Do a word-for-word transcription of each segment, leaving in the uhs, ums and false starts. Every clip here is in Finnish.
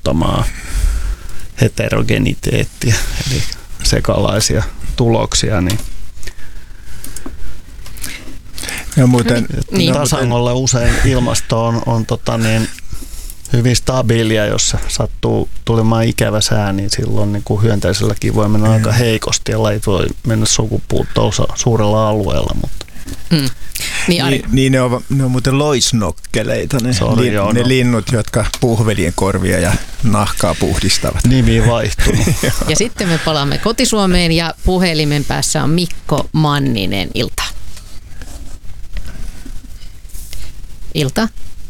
tuottamaa heterogeniteettiä, eli sekalaisia tuloksia, niin ja muuten, niin. Tasangolla usein ilmasto on, on tota niin, hyvin stabiilia, jos sattuu tulemaan ikävä sää, niin silloin niin kuin hyönteiselläkin voi mennä mm. aika heikosti ja lajit voi mennä sukupuuttoon suurella alueella. Mutta. Mm. Niin, niin, niin ne, on, ne on muuten loisnokkeleita, ne, Sorry, li, joo, ne no. linnut, jotka puhvelien korvia ja nahkaa puhdistavat. Nimi vaihtunut. Ja sitten me palaamme kotisuomeen ja puhelimen päässä on Mikko Manninen. Ilta. Ilta.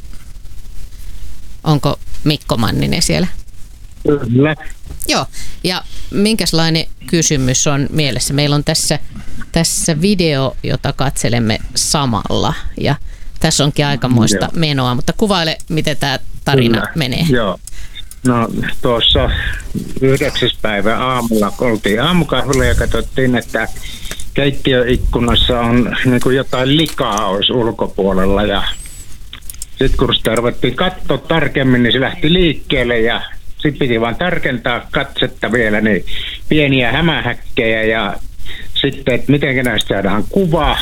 Onko Mikko Manninen siellä? Kyllä. Joo, ja minkälainen kysymys on mielessä? Meillä on tässä, tässä video, jota katselemme samalla, ja tässä onkin aikamoista Joo. menoa, mutta kuvaile, miten tämä tarina Kyllä. menee. Joo. No tuossa yhdeksäs päivä aamulla oltiin aamukahvilla ja katsottiin, että keittiöikkunassa on niin kuin jotain likaa olisi ulkopuolella, ja sitten kun sitä ruvettiin katsoa tarkemmin, niin se lähti liikkeelle ja sitten piti vaan tarkentaa katsetta vielä, niin pieniä hämähäkkejä ja sitten, että miten näistä saadaan kuva,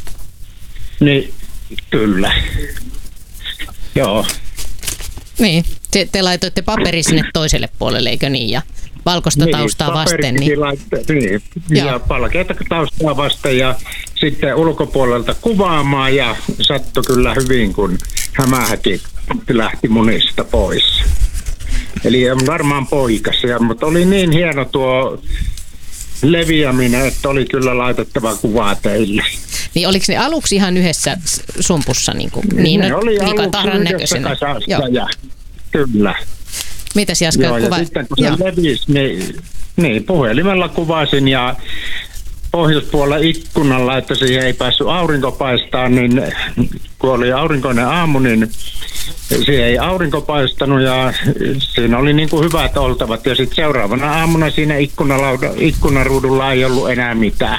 niin kyllä. Joo. Niin, te, te laitoitte paperi sinne toiselle puolelle, eikö niin? Ja valkoista niin, taustaa vasten. Niin, laitte, niin. ja valkeata taustaa vasten ja sitten ulkopuolelta kuvaamaan ja sattui kyllä hyvin, kun hämähäkit lähti munista pois. Eli varmaan poikasia, mutta oli niin hieno tuo leviäminen, että oli kyllä laitettava kuvaa teille. Niin oliko ne aluksi ihan yhdessä sumpussa? Niin, kuin, niin ne oli aluksi yhdessä kasassa ja kyllä. Mitäs Jaska Joo, kuva? Ja sitten kun se levisi, niin, niin puhelimella kuvasin ja pohjoispuolella ikkunalla, että siihen ei päässyt aurinko paistaa, niin kun oli aurinkoinen aamu, niin siihen ei aurinko paistanut ja siinä oli niin kuin hyvät oltavat. Ja sitten seuraavana aamuna siinä ikkunaruudulla ei ollut enää mitään.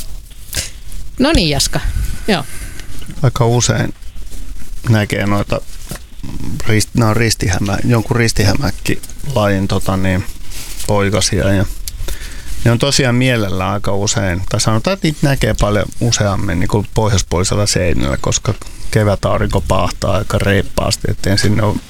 No niin, Jaska. Joo. Aika usein näkee noita nämä on ristihämä, jonkun ristihämäkki lajin tota niin, poikasia ja ne on tosiaan mielellä aika usein, tai sanotaan, että niitä näkee paljon useammin niin kuin pohjoispuolisella seinällä, koska kevätaurinko paahtaa aika reippaasti, että ensin on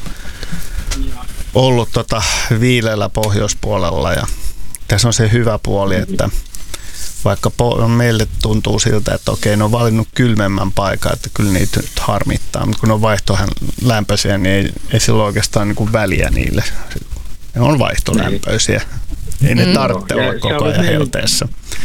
ollut tota viileällä pohjoispuolella ja tässä on se hyvä puoli, että vaikka meille tuntuu siltä, että okei, ne on valinnut kylmemmän paikan, että kyllä niitä nyt harmittaa, mutta kun ne on vaihtohan lämpöisiä, niin ei, ei sillä oikeastaan niin kuin väliä niille. Ne on vaihtolämpöisiä. Ei ne tarvitse olla koko ajan helteessä.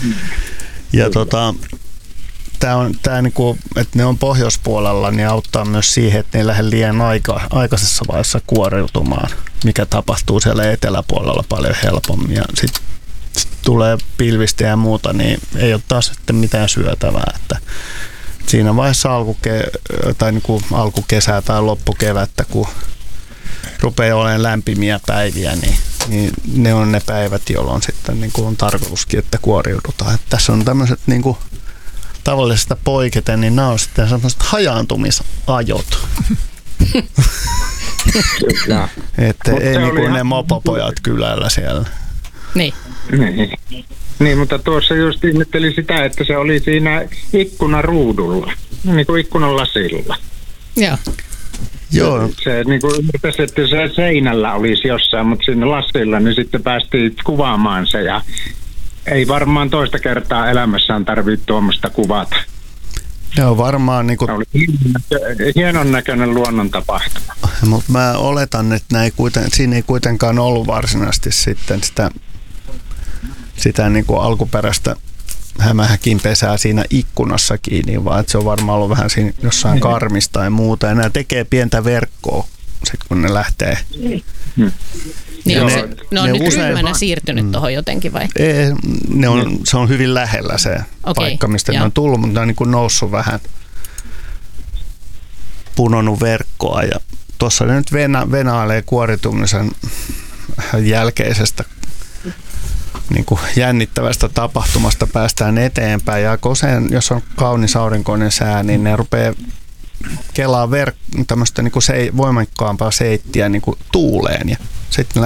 Ja tota, tää on, tää niinku, että ne on pohjoispuolella, niin auttaa myös siihen, että ne ei lähde liian aika, aikaisessa vaiheessa kuoriutumaan, mikä tapahtuu siellä eteläpuolella paljon helpommin. Ja sitten sit tulee pilvistä ja muuta, niin ei ole taas sitten mitään syötävää. Että siinä vaiheessa alkuke- tai niinku alkukesää tai loppukevättä, kun rupeaa olemaan lämpimiä päiviä, niin, niin ne on ne päivät, jolloin sitten niin kuin on tarkoituskin, että kuoriudutaan. Että tässä on tämmöiset niin kuin tavallisesta poiketen, niin nämä on sitten sellaiset hajaantumisajot. Että ei niin kuin ne mopopojat kylällä siellä. Niin. Niin. Niin, mutta tuossa just ihmettelin sitä, että se oli siinä ikkunaruudulla, niin kuin ikkunan lasilla. Joo. Joo. Se niin kuin ymmärtäisi, että se seinällä olisi jossain, mutta siinä lasilla, niin sitten päästiin kuvaamaan se ja ei varmaan toista kertaa elämässään tarvitse tuommoista kuvata. Joo, varmaan niin kuin oli hienon näköinen luonnon tapahtuma. Mutta mä oletan, että ei kuiten, siinä ei kuitenkaan ollut varsinaisesti sitten sitä, sitä niin kuin alkuperäistä hämähäkin pesää siinä ikkunassa kiinni, vaan että se on varmaan ollut vähän siinä jossain karmista ja muuta. Ja nämä tekee pientä verkkoa, sit kun ne lähtee. Hmm. Niin on ne, se, ne on ne nyt usein ryhmänä siirtynyt tuohon jotenkin vai? Ei, ne on, se on hyvin lähellä se okay, paikka, mistä joo. ne on tullut, mutta ne on niin kuin noussut vähän, punonut verkkoa. Ja tuossa ne nyt vena, venailee kuoritumisen jälkeisestä niin kuin jännittävästä tapahtumasta päästään eteenpäin. Ja usein, jos on kaunis aurinkoinen sää, niin ne rupeaa kelaa verk- tämmöistä niin kuin se, voimakkaampaa seittiä niin kuin tuuleen. Ja sitten